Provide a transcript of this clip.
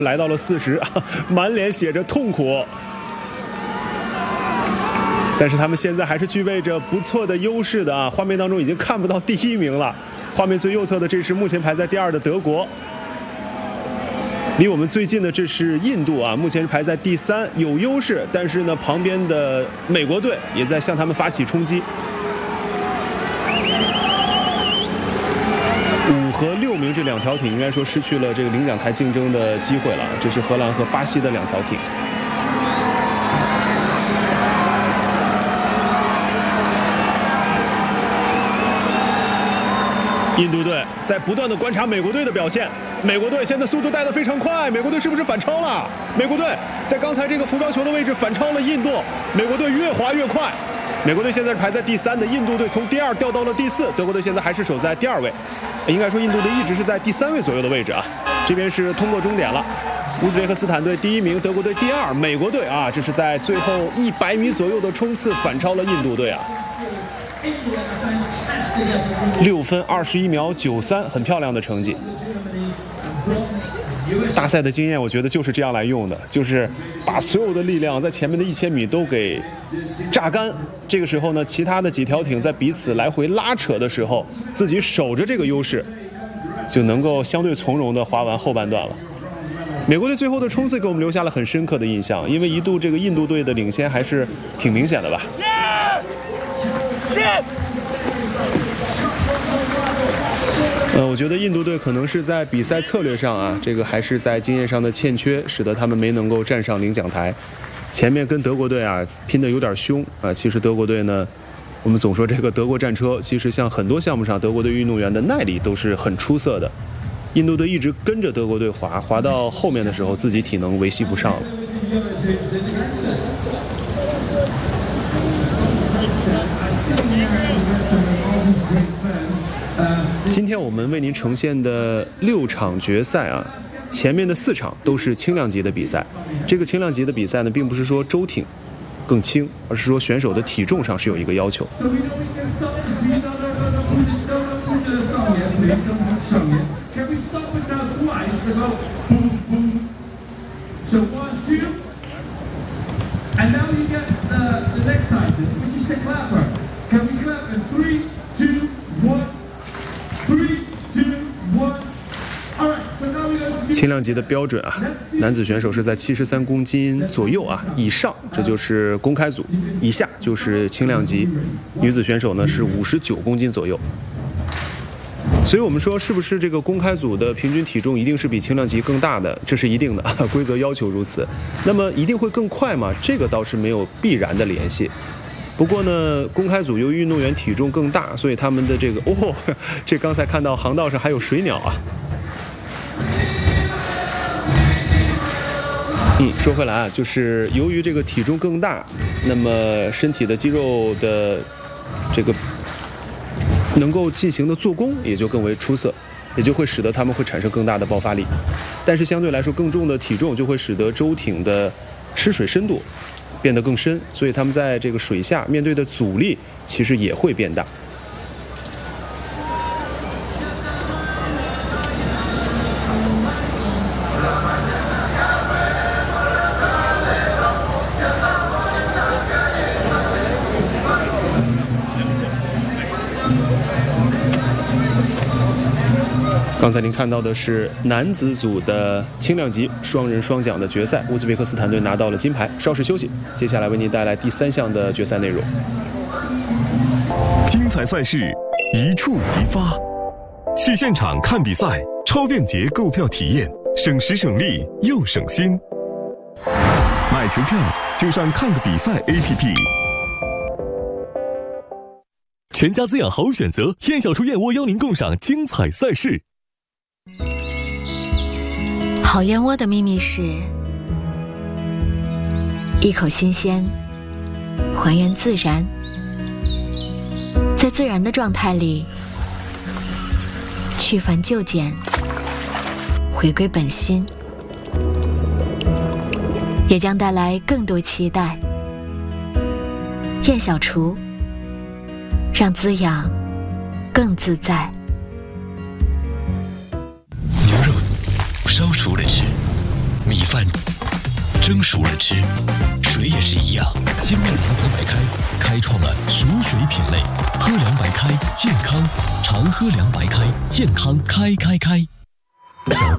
来到了40，满脸写着痛苦。但是他们现在还是具备着不错的优势的啊！画面当中已经看不到第1名了，画面最右侧的这是目前排在第2的德国，离我们最近的这是印度啊，目前是排在第3，有优势，但是呢，旁边的美国队也在向他们发起冲击。5和6名这2条艇应该说失去了这个领奖台竞争的机会了，这是荷兰和巴西的2条艇。印度队在不断的观察美国队的表现，美国队现在速度带得非常快，美国队是不是反超了？美国队在刚才这个浮标球的位置反超了印度，美国队越滑越快，美国队现在是排在第3的，印度队从第2掉到了第4，德国队现在还是守在第2位，应该说印度队一直是在第3位左右的位置啊。这边是通过终点了，乌兹别克斯坦队第1名，德国队第2，美国队啊，这是在最后100米左右的冲刺反超了印度队啊。6分21秒93，很漂亮的成绩。大赛的经验，我觉得就是这样来用的，就是把所有的力量在前面的1000米都给榨干。这个时候呢，其他的几条艇在彼此来回拉扯的时候，自己守着这个优势，就能够相对从容的滑完后半段了。美国队最后的冲刺给我们留下了很深刻的印象，因为一度这个印度队的领先还是挺明显的吧。我觉得印度队可能是在比赛策略上啊，这个还是在经验上的欠缺，使得他们没能够站上领奖台。前面跟德国队啊拼得有点凶啊。其实德国队呢，我们总说这个德国战车，其实像很多项目上，德国队运动员的耐力都是很出色的。印度队一直跟着德国队滑到后面的时候，自己体能维系不上了。今天我们为您呈现的6场决赛啊，前面的4场都是轻量级的比赛。这个轻量级的比赛呢，并不是说舟艇更轻，而是说选手的体重上是有一个要求。轻量级的标准啊，男子选手是在73公斤左右啊以上，这就是公开组；以下就是轻量级。女子选手呢是59公斤左右。所以我们说，是不是这个公开组的平均体重一定是比轻量级更大的？这是一定的，规则要求如此。那么一定会更快吗？这个倒是没有必然的联系。不过呢，公开组由于运动员体重更大，所以他们的这个这刚才看到航道上还有水鸟啊。说回来啊，就是由于这个体重更大，那么身体的肌肉的这个能够进行的做工也就更为出色，也就会使得他们会产生更大的爆发力。但是相对来说，更重的体重就会使得舟艇的吃水深度变得更深，所以他们在这个水下面对的阻力其实也会变大。刚才您看到的是男子组的轻量级双人双桨的决赛，乌兹别克斯坦队拿到了金牌。稍事休息，接下来为您带来第3项的决赛内容。 精彩赛事一触即发，去现场看比赛，超便捷购票体验，省时省力又省心。买球票就上看个比赛 APP。全家滋养好选择，燕小厨燕窝邀您共赏精彩赛事。 好燕窝的秘密是一口新鲜，还原自然，在自然的状态里去繁就简，回归本心，也将带来更多期待。燕小厨，让滋养更自在。 牛肉烧熟了吃， 米饭蒸熟了吃，水也是一样。金麦郎喝白开开创了熟水品类，喝凉白开健康，常喝凉白开健康开。小